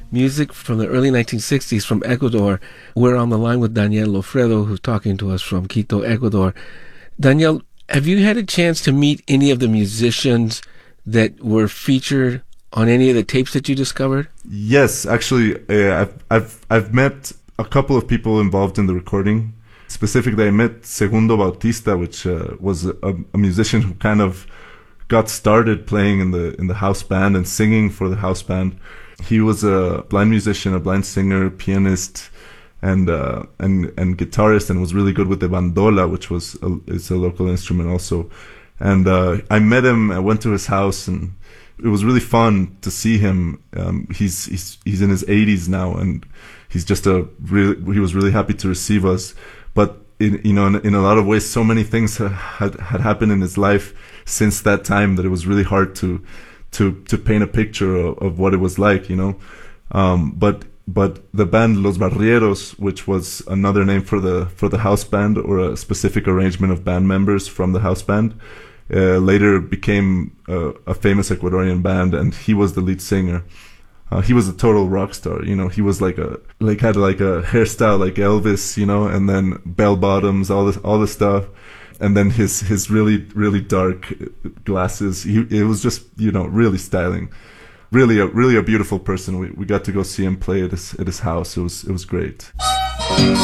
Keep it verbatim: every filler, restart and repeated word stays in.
music from the early nineteen sixties from Ecuador. We're on the line with Daniel Lofredo, who's talking to us from Quito, Ecuador. Daniel, have you had a chance to meet any of the musicians that were featured on any of the tapes that you discovered? Yes, actually, uh, I've, I've I've met a couple of people involved in the recording. Specifically, I met Segundo Bautista, which uh, was a, a musician who kind of got started playing in the in the house band and singing for the house band. He was a blind musician, a blind singer, pianist, and uh, and and guitarist, and was really good with the bandola, which was a, is a local instrument also. And uh, I met him. I went to his house, and it was really fun to see him. Um, he's he's he's in his eighties now, and he's just a really he was really happy to receive us. But in, you know, in, in a lot of ways, so many things had, had happened in his life since that time that it was really hard to to to paint a picture of, of what it was like, you know. Um, but but the band Los Barrieros, which was another name for the for the house band, or a specific arrangement of band members from the house band, uh, later became a, a famous Ecuadorian band, and he was the lead singer. Uh, he was a total rock star, you know. He was like a like had like a hairstyle like Elvis, you know, and then bell bottoms, all this all this stuff, and then his his really really dark glasses. He, it was just, you know, really styling, really a really a beautiful person. We we got to go see him play at his at his house. It was it was great.